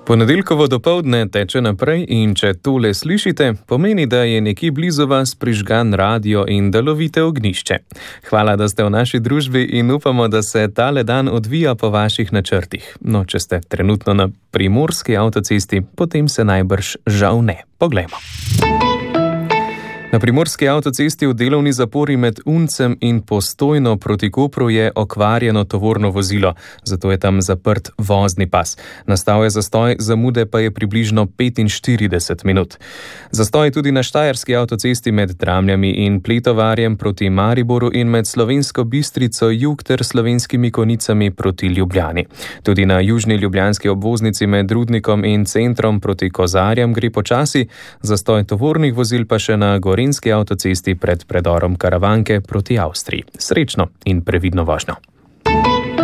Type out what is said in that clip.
Ponedeljkovo dopoldne teče naprej in če tole slišite, pomeni, da je nekje blizu vas prižgan radio in da lovite ognjišče. Hvala, da ste v naši družbi in upamo, da se tale dan odvija po vaših načrtih. No, če ste trenutno na primorski avtocesti, potem se najbrž žal ne. Poglejmo. Na primorski avtocesti v delovni zapori med Uncem in Postojno proti Kopru je okvarjeno tovorno vozilo, zato je tam zaprt vozni pas. Nastal je zastoj, zamude pa je približno 45 minut. Zastoj tudi na štajerski avtocesti med Dramljami in Pletovarjem proti Mariboru in med Slovensko Bistrico jug ter Slovenskimi Konicami proti Ljubljani. Tudi na južni ljubljanski obvoznici med Rudnikom in Centrom proti Kozarjem gre počasi, zastoj tovornih vozil pa še na Gorenjski avtocesti pred predorom Karavanke proti Avstriji. Srečno in previdno vožnjo.